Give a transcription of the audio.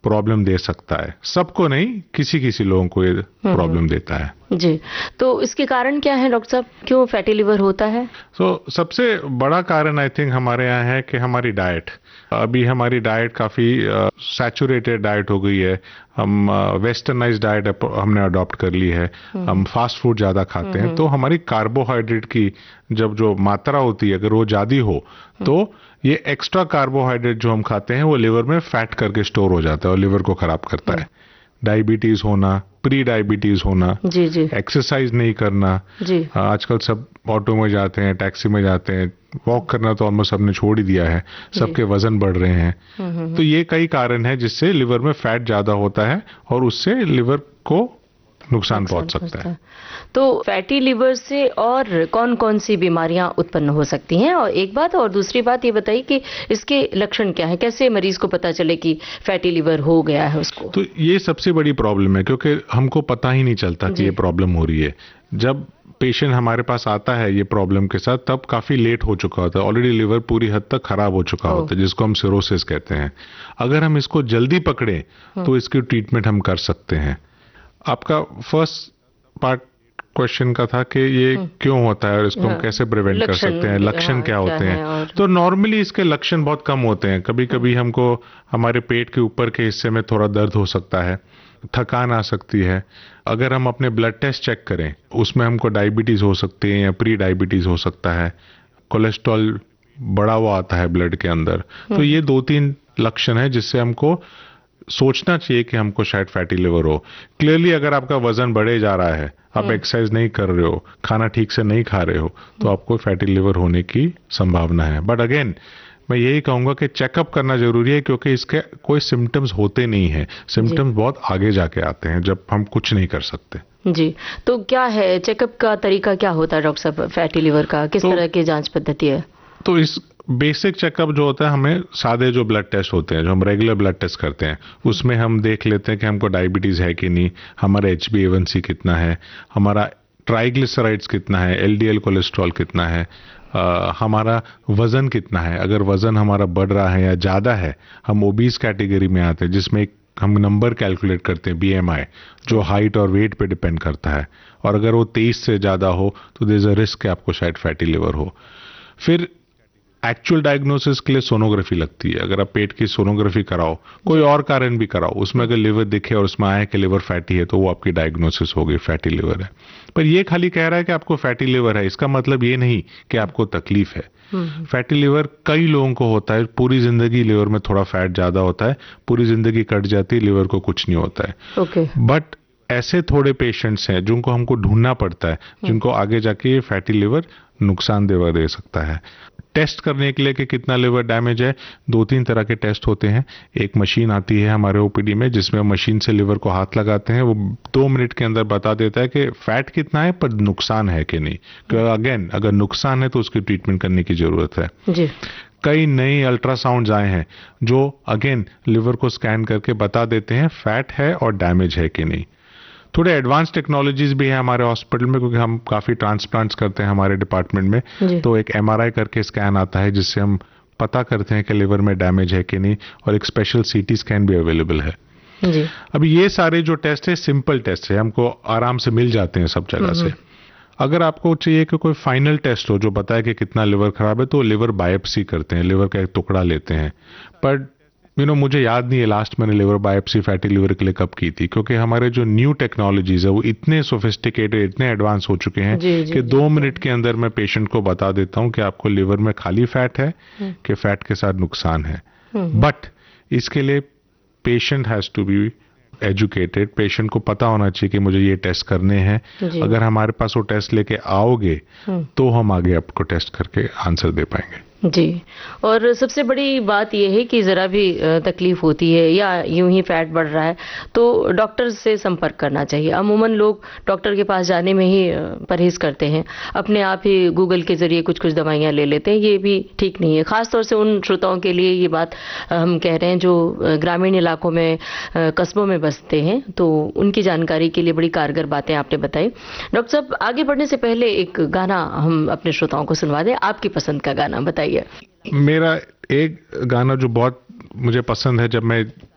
Problem दे सकता है। सबको नहीं, किसी किसी लोगों को ये प्रॉब्लम देता है। जी, तो इसके कारण क्या है डॉक्टर साहब, क्यों फैटी लिवर होता है? सबसे बड़ा कारण आई थिंक हमारे यहाँ है कि हमारी डाइट, अभी हमारी डाइट काफी सैचुरेटेड डाइट हो गई है। हम वेस्टर्नाइज्ड डाइट हमने अडॉप्ट कर ली है। हम फास्ट फूड ज्यादा खाते हैं, तो हमारी कार्बोहाइड्रेट की जब जो मात्रा होती है, अगर वो ज्यादा हो तो ये एक्स्ट्रा कार्बोहाइड्रेट जो हम खाते हैं वो लिवर में फैट करके स्टोर हो जाता है और लिवर को खराब करता है। डायबिटीज होना, प्री डायबिटीज होना, जी जी, एक्सरसाइज नहीं करना जी, आजकल सब ऑटो में जाते हैं, टैक्सी में जाते हैं, वॉक करना तो ऑलमोस्ट सबने छोड़ ही दिया है, सबके वजन बढ़ रहे हैं। तो ये कई कारण है जिससे लिवर में फैट ज्यादा होता है और उससे लिवर को नुकसान पहुंच सकता है। तो फैटी लिवर से और कौन कौन सी बीमारियां उत्पन्न हो सकती हैं, और एक बात, और दूसरी बात ये बताइए कि इसके लक्षण क्या है, कैसे मरीज को पता चले कि फैटी लिवर हो गया है उसको? तो ये सबसे बड़ी प्रॉब्लम है, क्योंकि हमको पता ही नहीं चलता कि ये प्रॉब्लम हो रही है। जब पेशेंट हमारे पास आता है ये प्रॉब्लम के साथ, तब काफी लेट हो चुका होता है, ऑलरेडी लिवर पूरी हद तक खराब हो चुका होता है, जिसको हम सिरोसिस कहते हैं। अगर हम इसको जल्दी पकड़े तो इसकी ट्रीटमेंट हम कर सकते हैं। आपका फर्स्ट पार्ट क्वेश्चन का था कि ये क्यों होता है और इसको हम कैसे प्रिवेंट कर सकते हैं, लक्षण क्या होते हैं। तो नॉर्मली इसके लक्षण बहुत कम होते हैं। कभी कभी हमको हमारे पेट के ऊपर के हिस्से में थोड़ा दर्द हो सकता है, थकान आ सकती है। अगर हम अपने ब्लड टेस्ट चेक करें, उसमें हमको डायबिटीज हो सकती है या प्री डायबिटीज हो सकता है, कोलेस्ट्रॉल बढ़ा हुआ आता है ब्लड के अंदर। तो ये 2-3 लक्षण है जिससे हमको सोचना चाहिए कि हमको शायद फैटी लिवर हो। क्लियरली अगर आपका वजन बढ़े जा रहा है, आप एक्सरसाइज नहीं कर रहे हो, खाना ठीक से नहीं खा रहे हो, तो आपको फैटी लिवर होने की संभावना है। बट अगेन मैं यही कहूंगा कि चेकअप करना जरूरी है, क्योंकि इसके कोई सिम्टम्स होते नहीं है। सिम्टम्स बहुत आगे जाके आते हैं जब हम कुछ नहीं कर सकते। जी, तो क्या है चेकअप का तरीका, क्या होता है डॉक्टर साहब फैटी लिवर का, किस तरह की जांच पद्धति है? तो इस बेसिक चेकअप जो होता है, हमें सादे जो ब्लड टेस्ट होते हैं, जो हम रेगुलर ब्लड टेस्ट करते हैं, उसमें हम देख लेते हैं कि हमको डायबिटीज है कि नहीं, हमारा HbA1c कितना है, हमारा ट्राइग्लिसराइड्स कितना है, LDL कोलेस्ट्रॉल कितना है, हमारा वजन कितना है। अगर वजन हमारा बढ़ रहा है या ज्यादा है, हम ओबीस कैटेगरी में आते हैं, जिसमें एक हम नंबर कैलकुलेट करते हैं BMI, जो हाइट और वेट पे डिपेंड करता है, और अगर वो 23 से ज्यादा हो तो देयर इज अ रिस्क कि आपको शायद फैटी लिवर हो। फिर एक्चुअल डायग्नोसिस के लिए सोनोग्राफी लगती है। अगर आप पेट की सोनोग्राफी कराओ, कोई और कारण भी कराओ, उसमें अगर लिवर दिखे और उसमें आए कि लिवर फैटी है, तो वो आपकी डायग्नोसिस हो गई, फैटी लिवर है। पर ये खाली कह रहा है कि आपको फैटी लिवर है, इसका मतलब ये नहीं कि आपको तकलीफ है। फैटी लिवर कई लोगों को होता है, पूरी जिंदगी लिवर में थोड़ा फैट ज्यादा होता है, पूरी जिंदगी कट जाती है, लिवर को कुछ नहीं होता है। बट ऐसे थोड़े पेशेंट्स हैं जिनको हमको ढूंढना पड़ता है, जिनको आगे जाके ये फैटी लिवर नुकसानदेह दे सकता है। टेस्ट करने के लिए कि कितना लिवर डैमेज है, 2-3 तरह के टेस्ट होते हैं। एक मशीन आती है हमारे ओपीडी में, जिसमें मशीन से लिवर को हाथ लगाते हैं, वो 2 मिनट के अंदर बता देता है कि फैट कितना है, पर नुकसान है कि नहीं। अगेन अगर नुकसान है तो उसकी ट्रीटमेंट करने की जरूरत है जी। कई नए अल्ट्रासाउंड्स आए हैं जो अगेन लिवर को स्कैन करके बता देते हैं फैट है और डैमेज है कि नहीं। थोड़े एडवांस टेक्नोलॉजीज भी है हमारे हॉस्पिटल में, क्योंकि हम काफी ट्रांसप्लांट्स करते हैं हमारे डिपार्टमेंट में। तो एक MRI करके स्कैन आता है, जिससे हम पता करते हैं कि लिवर में डैमेज है कि नहीं, और एक स्पेशल CT स्कैन भी अवेलेबल है जी। अभी ये सारे जो टेस्ट है सिंपल टेस्ट है, हमको आराम से मिल जाते हैं सब जगह से। अगर आपको चाहिए कि कोई फाइनल टेस्ट हो जो बताए कि कितना लिवर खराब है, तो लिवर बायोप्सी करते हैं, लिवर का एक टुकड़ा लेते हैं। पर मुझे याद नहीं है लास्ट मैंने लिवर बायोप्सी फैटी लिवर के लिए कब की थी, क्योंकि हमारे जो न्यू टेक्नोलॉजीज है वो इतने सोफिस्टिकेटेड, इतने एडवांस हो चुके हैं कि 2 मिनट के अंदर मैं पेशेंट को बता देता हूं कि आपको लिवर में खाली फैट है कि फैट के साथ नुकसान है। बट इसके लिए patient has to be educated, patient को पता होना चाहिए कि मुझे ये टेस्ट करने हैं। अगर हमारे पास वो टेस्ट लेके आओगे तो हम आगे आपको टेस्ट करके आंसर दे पाएंगे जी। और सबसे बड़ी बात यह है कि ज़रा भी तकलीफ होती है या यूं ही फैट बढ़ रहा है तो डॉक्टर से संपर्क करना चाहिए। अमूमन लोग डॉक्टर के पास जाने में ही परहेज करते हैं, अपने आप ही गूगल के जरिए कुछ कुछ दवाइयां ले लेते हैं। ये भी ठीक नहीं है, खासतौर से उन श्रोताओं के लिए ये बात हम कह रहे हैं जो ग्रामीण इलाकों में, कस्बों में बसते हैं, तो उनकी जानकारी के लिए बड़ी कारगर बातें आपने बताई। डॉक्टर साहब, आगे बढ़ने से पहले एक गाना हम अपने श्रोताओं को सुनवा दें, आपकी पसंद का गाना बताइए। मेरा एक गाना जो बहुत मुझे पसंद है, जब मैं